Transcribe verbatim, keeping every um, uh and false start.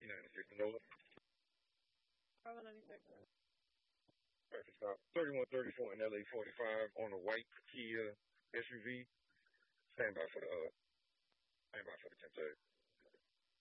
ninety-six Nola. Bravo ninety-six. Traffic stop. thirty-one thirty-four in L A forty-five on a white Kia S U V. Stand by for the uh, stand by for the ten thirty.